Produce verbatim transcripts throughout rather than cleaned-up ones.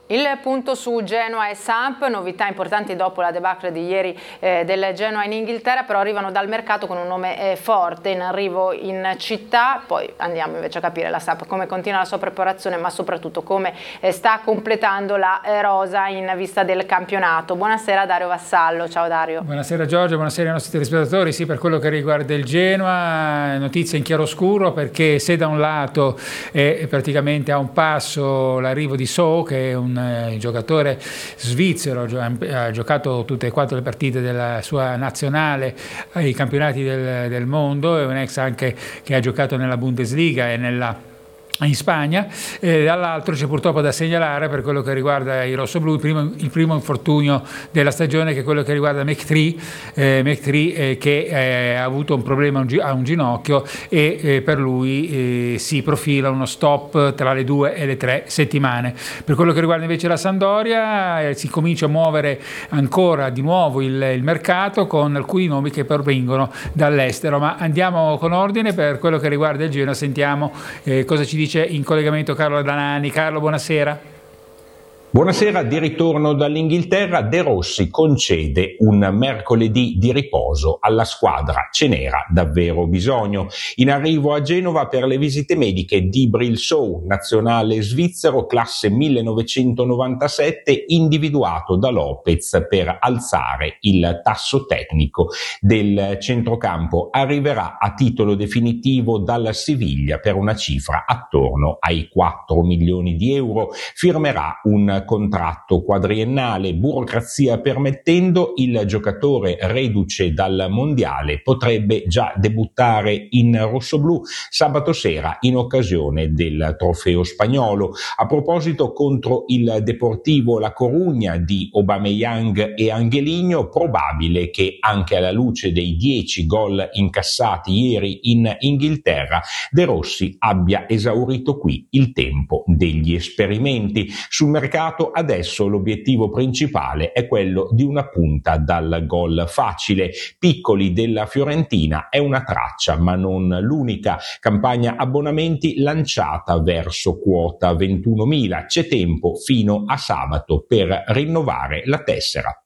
Il punto su Genoa e Samp, novità importanti dopo la debacle di ieri eh, del Genoa in Inghilterra, però arrivano dal mercato con un nome eh, forte in arrivo in città. Poi andiamo invece a capire la Samp come continua la sua preparazione, ma soprattutto come eh, sta completando la eh, rosa in vista del campionato. Buonasera Dario Vassallo, ciao Dario. Buonasera Giorgio, buonasera ai nostri telespettatori. Sì, per quello che riguarda il Genoa, notizia in chiaroscuro, perché se da un lato è praticamente a un passo l'arrivo di So, che è un il giocatore svizzero, ha giocato tutte e quattro le partite della sua nazionale ai campionati del, del mondo, è un ex anche che ha giocato nella Bundesliga e nella in Spagna, e dall'altro c'è purtroppo da segnalare, per quello che riguarda i rossoblù, il primo, il primo infortunio della stagione, che è quello che riguarda McTree, eh, McTree eh, che eh, ha avuto un problema a un ginocchio e eh, per lui eh, si profila uno stop tra le due e le tre settimane. Per quello che riguarda invece la Sampdoria, eh, si comincia a muovere ancora di nuovo il, il mercato con alcuni nomi che provengono dall'estero, ma andiamo con ordine. Per quello che riguarda il Genoa sentiamo eh, cosa ci dice in collegamento Carlo Danani. Carlo, buonasera. Buonasera, di ritorno dall'Inghilterra, De Rossi concede un mercoledì di riposo alla squadra, ce n'era davvero bisogno. In arrivo a Genova per le visite mediche di Bril Sow, nazionale svizzero, classe millenovecentonovantasette, individuato da Lopez per alzare il tasso tecnico del centrocampo. Arriverà a titolo definitivo dalla Siviglia per una cifra attorno ai quattro milioni di euro. Firmerà un contratto quadriennale, burocrazia permettendo. Il giocatore reduce dal mondiale potrebbe già debuttare in rossoblù sabato sera in occasione del trofeo spagnolo. A proposito, contro il Deportivo La Corugna di Aubameyang e Angelino, probabile che anche alla luce dei dieci gol incassati ieri in Inghilterra, De Rossi abbia esaurito qui il tempo degli esperimenti. Sul mercato adesso l'obiettivo principale è quello di una punta dal gol facile. Piccoli della Fiorentina è una traccia, ma non l'unica. Campagna abbonamenti lanciata verso quota ventunomila. C'è tempo fino a sabato per rinnovare la tessera.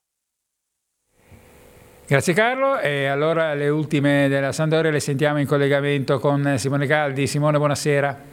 Grazie Carlo, e allora le ultime della Sampdoria le sentiamo in collegamento con Simone Caldi. Simone, buonasera.